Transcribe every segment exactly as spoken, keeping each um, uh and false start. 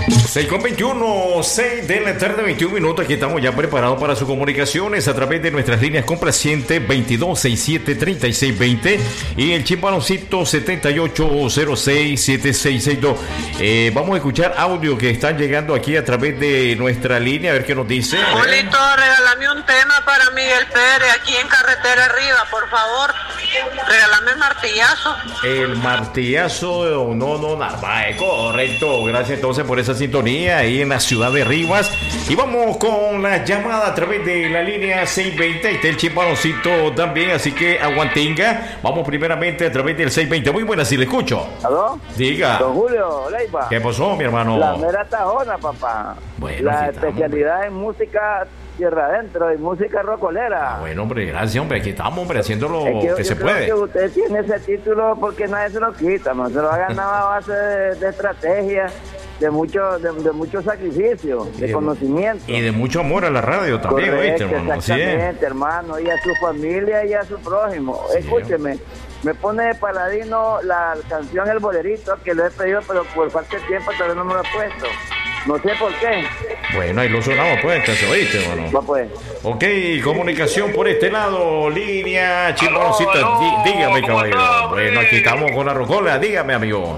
seis con veintiuno, seis de la tarde, veintiún minutos. Aquí estamos ya preparados para sus comunicaciones a través de nuestras líneas complacientes veintidós sesenta y siete, treinta y seis veinte y el chimbaloncito setenta y ocho cero seis, setenta y seis sesenta y dos. Eh, vamos a escuchar audio que están llegando aquí a través de nuestra línea, a ver qué nos dice. Julito, regálame un tema para Miguel Pérez aquí en Carretera Arriba, por favor. Regálame el martillazo. El martillazo, no, no, nada, es correcto. Gracias entonces por esa sintonía ahí en la ciudad de Rivas. Y vamos con la llamada a través de la línea seiscientos veinte. Ahí está el chimbaloncito también, así que aguantenga. Vamos primeramente a través del seiscientos veinte. Muy buenas, si le escucho. ¿Aló? Diga. Don Julio Leiva. ¿Qué pasó, mi hermano? La mera tajona, papá. Bueno, la aquí estamos, especialidad hombre. en música tierra adentro y música rocolera. Ah, bueno, hombre, gracias, hombre. Aquí estamos, hombre, haciendo lo Es que, que yo se creo puede. que usted tiene ese título porque nadie se lo quita, man. Se lo ha ganado a base de, de estrategia, de mucho, de, de mucho sacrificio, de, de conocimiento. Y de mucho amor a la radio también, Correcto, ¿oíste, hermano? Así es. exactamente, hermano, y a su familia y a su prójimo. Sí. Escúcheme, me pone de paladino la canción El Bolerito, que lo he pedido, pero por falta de tiempo todavía no me lo he puesto. No sé por qué. Bueno, ahí lo sonamos, pues, entonces, ¿oíste, hermano? Va pues. Ok, comunicación por este lado, línea, chimbaloncita, Aló, aló, Dí- dígame, ¿cómo caballero. está, Bueno, hombre? aquí estamos con la rocola, dígame, amigo.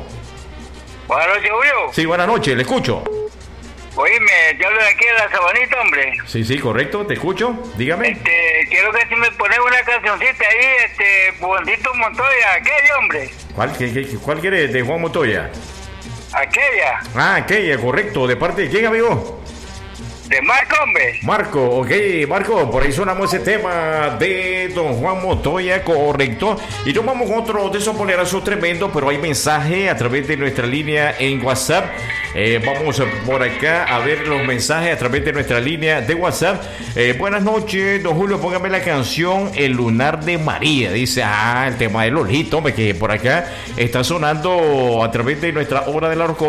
Buenas noches, Julio. Sí, buenas noches, le escucho. Oíme, te hablo de aquí de la Sabanita, hombre. Sí, sí, correcto, te escucho, dígame. Este, quiero que si me pones una cancioncita ahí, este, Juancito Montoya, aquella, hombre. ¿Cuál, qué- qué- cuál quiere de Juan Montoya? Aquella, Ah, aquella, correcto, ¿de parte de quién, amigo? de Marco, hombre. Marco, ok, Marco, por ahí sonamos ese tema de don Juan Montoya, correcto. Y nos vamos con otro de esos bolerazos tremendos, pero hay mensaje a través de nuestra línea en WhatsApp. Eh, vamos por acá a ver los mensajes a través de nuestra línea de WhatsApp. Eh, buenas noches, don Julio, póngame la canción El Lunar de María. Dice, ah, el tema de Lolito, hombre, que por acá está sonando a través de nuestra hora de la rocola.